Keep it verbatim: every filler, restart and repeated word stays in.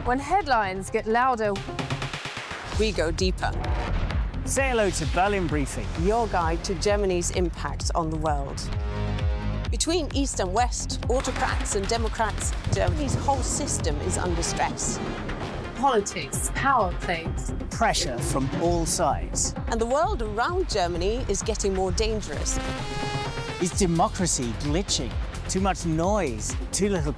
When headlines get louder, we go deeper. Say hello to Berlin Briefing, your guide to Germany's impact on the world. Between East and West, autocrats and democrats, Germany's whole system is under stress. Politics, power plays, pressure from all sides. And the world around Germany is getting more dangerous. Is democracy glitching? Too much noise, too little